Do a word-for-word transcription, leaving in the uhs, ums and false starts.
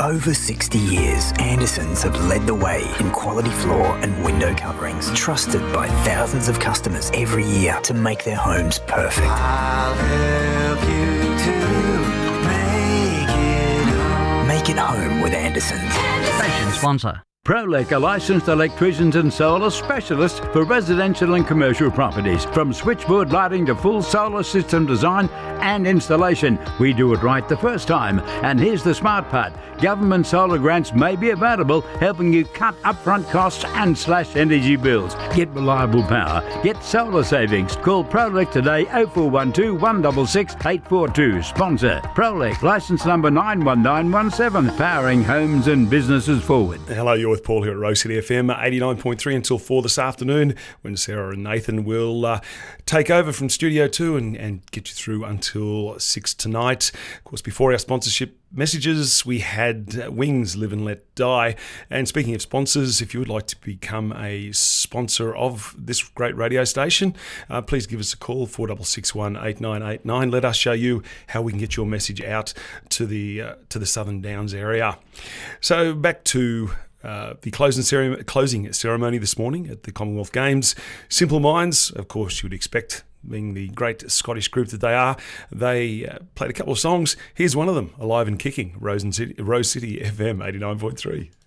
over sixty years, Andersons have led the way in quality floor and window coverings, trusted by thousands of customers every year to make their homes perfect. I'll help you to make it home. Make it home with Andersons. Station sponsor. Prolec, a licensed electricians and solar specialist for residential and commercial properties. From switchboard lighting to full solar system design and installation, we do it right the first time. And here's the smart part. Government solar grants may be available, helping you cut upfront costs and slash energy bills. Get reliable power. Get solar savings. Call Prolec today, oh four one two, one six six, eight four two. Sponsor Prolec, license number nine one nine one seven, powering homes and businesses forward. Hello, you're with Paul here at Rose City F M, eighty-nine point three until four this afternoon, when Sarah and Nathan will uh, take over from Studio two and, and get you through until six tonight. Of course, before our sponsorship messages, we had uh, Wings, Live and Let Die. And speaking of sponsors, if you would like to become a sponsor of this great radio station, uh, please give us a call, four six six one, eight nine eight nine. Let us show you how we can get your message out to the uh, to the Southern Downs area. So back to Uh, the closing ceremony, closing ceremony this morning at the Commonwealth Games. Simple Minds, of course, you would expect, being the great Scottish group that they are. They uh, played a couple of songs. Here's one of them, Alive and Kicking, Rose City, Rose City F M eighty-nine point three.